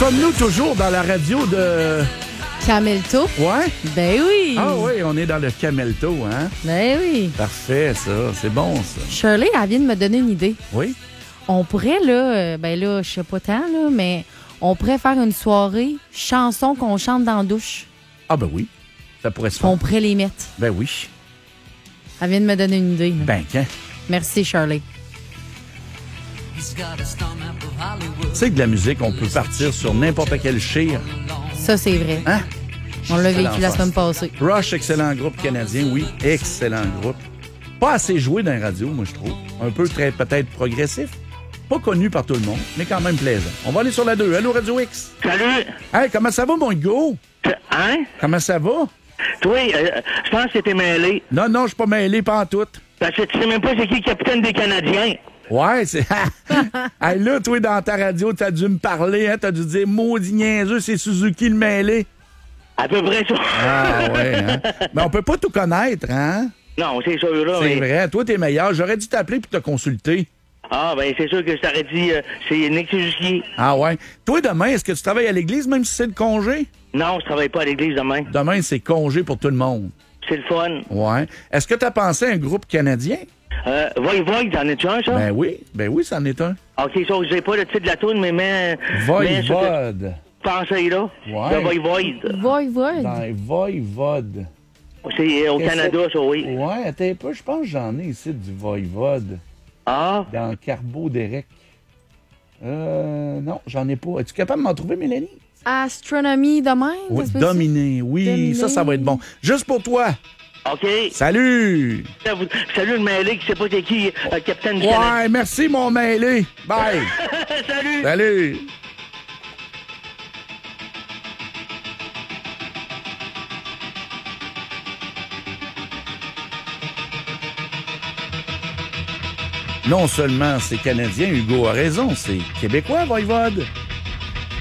Sommes-nous toujours dans la radio de... Camelto? Ouais? Ben oui. Ah oui, on est dans le Camelto, hein? Ben oui. Parfait, ça. C'est bon, ça. Shirley, elle vient de me donner une idée. Oui? On pourrait, là, je sais pas tant, là, mais on pourrait faire une soirée chansons qu'on chante dans la douche. Ah ben oui. Ça pourrait se faire. On pourrait les mettre. Ben oui. Elle vient de me donner une idée. Là. Ben quand? Merci, Shirley. Tu sais que de la musique, on peut partir sur n'importe quel chire. Ça, c'est vrai. Hein? On l'a vécu Excellent la ça. semaine passée. Rush, excellent groupe canadien, oui. Excellent groupe. Pas assez joué dans les radios, moi, je trouve. Un peu très, peut-être, progressif. Pas connu par tout le monde, mais quand même plaisant. On va aller sur la 2. Allô, Radio X. Salut! Hey, comment ça va, mon Hugo? Hein? Comment ça va? Toi, je pense que t'es mêlé. Non, je suis pas mêlé, pas en tout. Parce que tu sais même pas c'est qui le capitaine des Canadiens. Ouais, c'est... hey, là, toi, dans ta radio, t'as dû me parler, hein? T'as dû dire, maudit niaiseux, c'est Suzuki le mêlé. À peu près ça. Ah, ouais, hein? Mais on peut pas tout connaître, hein? Non, c'est sûr, là. C'est mais... vrai. Toi, t'es meilleur. J'aurais dû t'appeler pour te consulter. Ah, ben, c'est sûr que je t'aurais dit, c'est Nick Suzuki. Ah, ouais. Toi, demain, est-ce que tu travailles à l'église, même si c'est le congé? Non, je travaille pas à l'église demain. Demain, c'est congé pour tout le monde. C'est le fun. Ouais. Est-ce que t'as pensé à un groupe canadien? Void, t'en es-tu un, ça? Ben oui, c'en est un. OK, ça, je sais pas le titre de la toune, mais... Voivode. Pensez là. Ouais. Le Voivode. Voivode. Dans Voivode. C'est au Canada, ça, oui. Ouais, attends un peu. Je pense que j'en ai ici du Voivode. Ah? Dans Carbo-Derek. Non, j'en ai pas. Es-tu capable de m'en trouver, Mélanie? Astronomie de même? Oui, ça se peut-tu? Dominé. Oui, Dominé. ça va être bon. Juste pour toi. OK. Salut! Salut le mêlé qui sait pas c'est qui, capitaine du Canada. Ouais, merci, mon mêlé. Bye! Salut! Salut! Non seulement c'est canadien, Hugo a raison, c'est québécois, Voivode.